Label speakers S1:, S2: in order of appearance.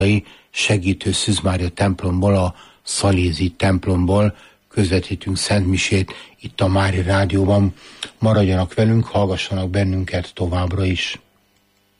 S1: segítő Szűz Mária templomból, a szalézi templomból közvetítünk szentmisét itt a Mária Rádióban. Maradjanak velünk, hallgassanak bennünket továbbra is.